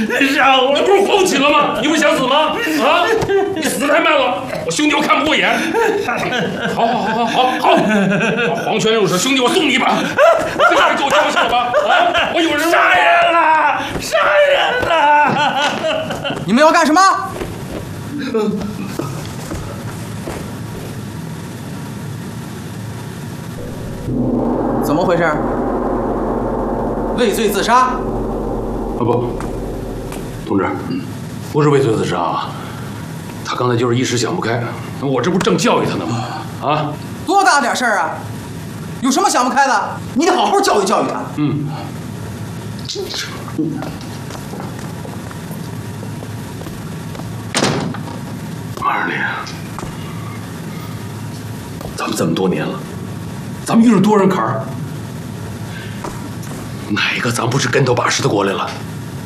让我！ 你不是放弃了吗？你不想死吗？啊！你死太慢了，我兄弟我看不过眼。好，黄泉六舍，兄弟我送你一把，这下够交手吧？啊！我有人杀人了！杀人了！ 你们要干什么？怎么回事？畏罪自杀？ 啊不，同志，不是畏罪自杀啊，他刚才就是一时想不开，我这不正教育他呢吗？啊， 多大点事儿啊？有什么想不开的？你得好好教育教育他。 马二林，咱们这么多年了，咱们遇着多少坎儿，哪个咱不是跟头把式的过来了？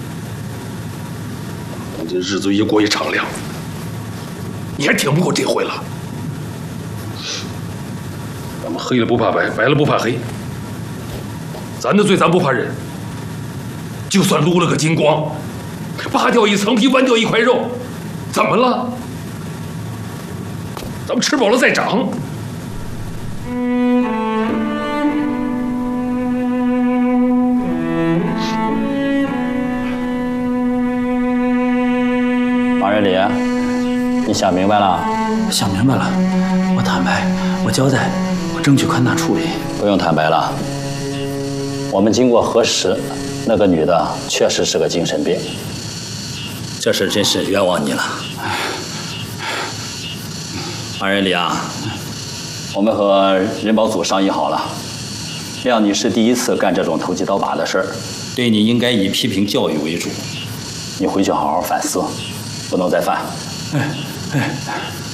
你这日子越过越敞亮，你还挺不过这回了。咱们黑了不怕白，白了不怕黑。咱的罪咱不怕认，就算撸了个精光，扒掉一层皮，剜掉一块肉，怎么了？咱们吃饱了再长。 马瑞礼，你想明白了？ 想明白了，我坦白，我交代，我争取宽大处理。 不用坦白了，我们经过核实，那个女的确实是个精神病。这事真是冤枉你了。马瑞礼啊，我们和人保组商议好了，谅你是第一次干这种投机倒把的事儿，对你应该以批评教育为主。你回去好好反思，不能再犯。